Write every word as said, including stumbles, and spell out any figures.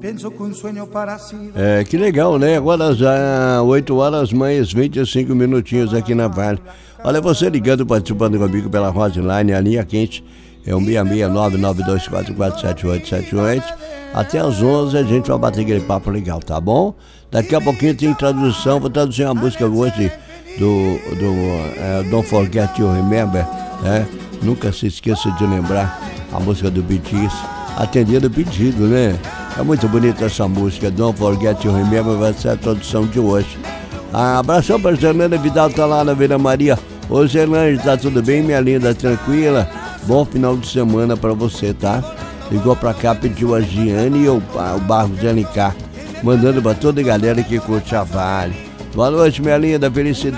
penso que un sueño parecido. É, que legal, né? Agora já oito horas mais vinte e cinco minutinhos aqui na Vale. Olha, você ligando, participando comigo pela Hotline, a linha quente é o seis seis nove nove dois quatro quatro sete oito sete oito. Até às onze a gente vai bater aquele papo legal, tá bom? Daqui a pouquinho tem tradução, vou traduzir uma música hoje do, do uh, Don't Forget to Remember, né? Nunca se esqueça de lembrar a música do Bee Gees, atendendo o pedido, né? É muito bonita essa música, Don't Forget to Remember, vai ser a tradução de hoje. Ah, abração para Gerlane Vidal, tá lá na Vila Maria. Ô Gerlane, tá tudo bem, minha linda, tranquila? Bom final de semana pra você, tá? Ligou pra cá, pediu a Giane e o, o Barros L K, mandando pra toda a galera que curte a Vale. Boa noite, minha linda, felicidade.